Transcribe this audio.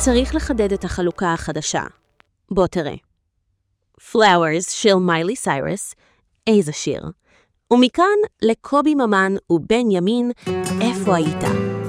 צריך לחדד את החלוקה החדשה. בוא תראה. Flowers של מיילי סיירס, איזה שיר. ומכאן לקובי ממן ובן ימין, איפה היית?